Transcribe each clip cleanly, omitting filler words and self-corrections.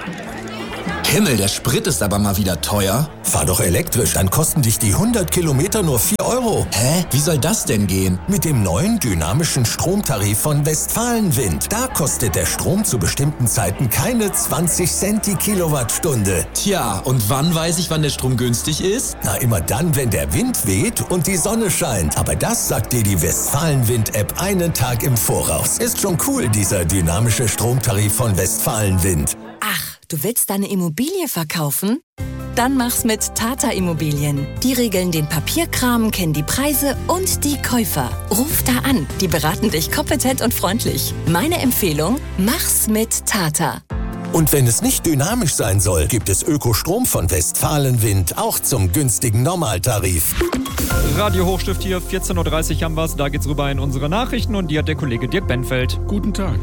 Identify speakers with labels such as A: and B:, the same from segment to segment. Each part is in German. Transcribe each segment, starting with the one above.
A: Himmel, der Sprit ist aber mal wieder teuer.
B: Fahr doch elektrisch, dann kosten dich die 100 Kilometer nur 4 Euro.
A: Hä? Wie soll das denn gehen?
B: Mit dem neuen dynamischen Stromtarif von Westfalenwind. Da kostet der Strom zu bestimmten Zeiten keine 20 Cent die Kilowattstunde.
A: Tja, und wann weiß ich, wann der Strom günstig ist?
B: Na, immer dann, wenn der Wind weht und die Sonne scheint. Aber das sagt dir die Westfalenwind-App einen Tag im Voraus. Ist schon cool, dieser dynamische Stromtarif von Westfalenwind.
C: Ach, du willst deine Immobilie verkaufen? Dann mach's mit Tata Immobilien. Die regeln den Papierkram, kennen die Preise und die Käufer. Ruf da an, die beraten dich kompetent und freundlich. Meine Empfehlung, mach's mit Tata.
B: Und wenn es nicht dynamisch sein soll, gibt es Ökostrom von Westfalenwind auch zum günstigen Normaltarif.
D: Radio Hochstift hier, 14.30 Uhr haben wir's. Da geht's rüber in unsere Nachrichten und die hat der Kollege Dirk Benfeld.
E: Guten Tag.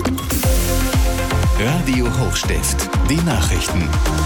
F: Radio Hochstift, die Nachrichten.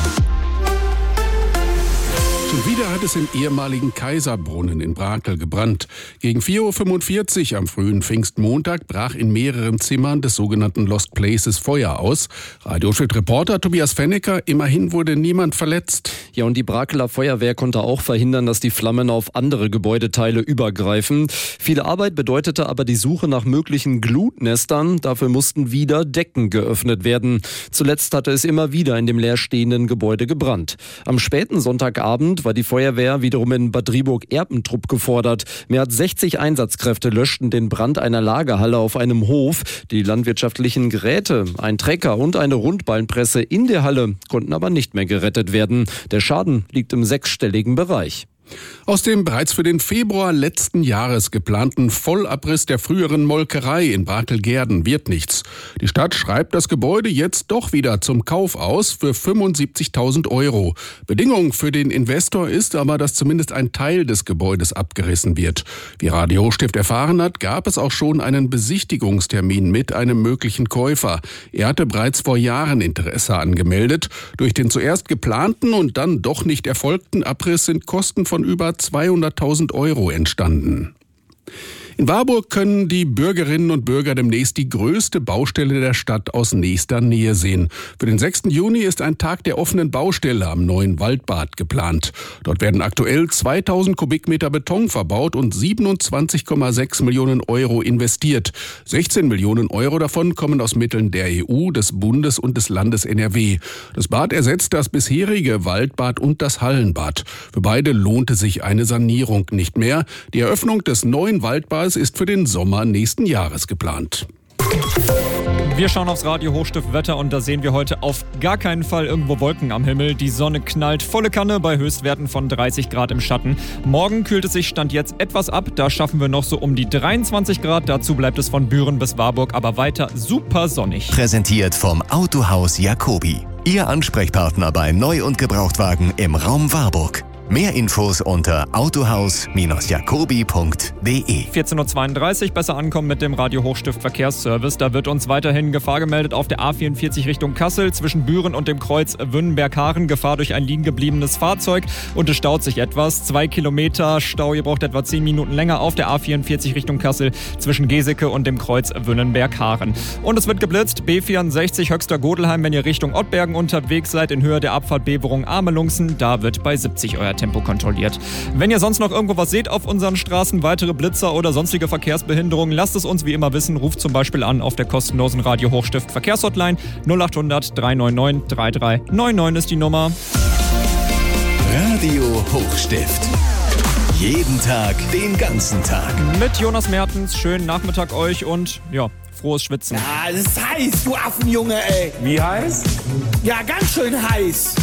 E: Schon wieder hat es im ehemaligen Kaiserbrunnen in Brakel gebrannt. Gegen 4.45 Uhr am frühen Pfingstmontag brach in mehreren Zimmern des sogenannten Lost Places Feuer aus. Radio-Reporter Tobias Fennecker, immerhin wurde niemand verletzt.
G: Ja, und die Brakeler Feuerwehr konnte auch verhindern, dass die Flammen auf andere Gebäudeteile übergreifen. Viel Arbeit bedeutete aber die Suche nach möglichen Glutnestern. Dafür mussten wieder Decken geöffnet werden. Zuletzt hatte es immer wieder in dem leerstehenden Gebäude gebrannt. Am späten Sonntagabend war die Feuerwehr wiederum in Bad Driburg-Erpentrupp gefordert. Mehr als 60 Einsatzkräfte löschten den Brand einer Lagerhalle auf einem Hof. Die landwirtschaftlichen Geräte, ein Trecker und eine Rundballenpresse in der Halle konnten aber nicht mehr gerettet werden. Der Schaden liegt im sechsstelligen Bereich.
E: Aus dem bereits für den Februar letzten Jahres geplanten Vollabriss der früheren Molkerei in Brakel-Gehrden wird nichts. Die Stadt schreibt das Gebäude jetzt doch wieder zum Kauf aus für 75.000 Euro. Bedingung für den Investor ist aber, dass zumindest ein Teil des Gebäudes abgerissen wird. Wie Radio Hochstift erfahren hat, gab es auch schon einen Besichtigungstermin mit einem möglichen Käufer. Er hatte bereits vor Jahren Interesse angemeldet. Durch den zuerst geplanten und dann doch nicht erfolgten Abriss sind Kosten von über 200.000 Euro entstanden. In Warburg können die Bürgerinnen und Bürger demnächst die größte Baustelle der Stadt aus nächster Nähe sehen. Für den 6. Juni ist ein Tag der offenen Baustelle am neuen Waldbad geplant. Dort werden aktuell 2000 Kubikmeter Beton verbaut und 27,6 Millionen Euro investiert. 16 Millionen Euro davon kommen aus Mitteln der EU, des Bundes und des Landes NRW. Das Bad ersetzt das bisherige Waldbad und das Hallenbad. Für beide lohnte sich eine Sanierung nicht mehr. Die Eröffnung des neuen Waldbads ist für den Sommer nächsten Jahres geplant.
D: Wir schauen aufs Radio Hochstift Wetter und da sehen wir heute auf gar keinen Fall irgendwo Wolken am Himmel. Die Sonne knallt volle Kanne bei Höchstwerten von 30 Grad im Schatten. Morgen kühlt es sich Stand jetzt etwas ab. Da schaffen wir noch so um die 23 Grad. Dazu bleibt es von Büren bis Warburg aber weiter super sonnig.
F: Präsentiert vom Autohaus Jacobi. Ihr Ansprechpartner bei Neu- und Gebrauchtwagen im Raum Warburg. Mehr Infos unter autohaus-jacobi.de.
D: 14.32 Uhr, besser ankommen mit dem Radio Hochstift Verkehrsservice. Da wird uns weiterhin Gefahr gemeldet auf der A44 Richtung Kassel zwischen Büren und dem Kreuz Wünnenberg-Haaren. Gefahr durch ein liegen gebliebenes Fahrzeug und es staut sich etwas. 2 Kilometer Stau, ihr braucht etwa 10 Minuten länger auf der A44 Richtung Kassel zwischen Geseke und dem Kreuz Wünnenberg-Haaren. Und es wird geblitzt, B64 Höxter Godelheim, wenn ihr Richtung Ottbergen unterwegs seid, in Höhe der Abfahrt Beverung Amelungsen, da wird bei 70 euer Tempo kontrolliert. Wenn ihr sonst noch irgendwo was seht auf unseren Straßen, weitere Blitzer oder sonstige Verkehrsbehinderungen, lasst es uns wie immer wissen. Ruft zum Beispiel an auf der kostenlosen Radio Hochstift Verkehrshotline 0800 399 3399 ist die Nummer.
F: Radio Hochstift. Jeden Tag, den ganzen Tag.
D: Mit Jonas Mertens, schönen Nachmittag euch und ja, frohes Schwitzen.
H: Ja, das ist heiß, du Affenjunge, ey.
I: Wie heiß?
H: Ja, ganz schön heiß.